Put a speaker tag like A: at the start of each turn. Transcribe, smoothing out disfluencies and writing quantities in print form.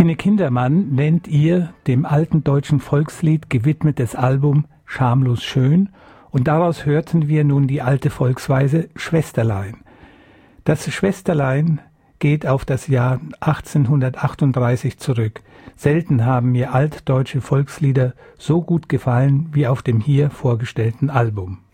A: Tine Kindermann nennt ihr dem alten deutschen Volkslied gewidmetes Album Schamlos schön, und daraus hörten wir nun die alte Volksweise Schwesterlein. Das Schwesterlein geht auf das Jahr 1838 zurück. Selten haben mir altdeutsche Volkslieder so gut gefallen wie auf dem hier vorgestellten Album.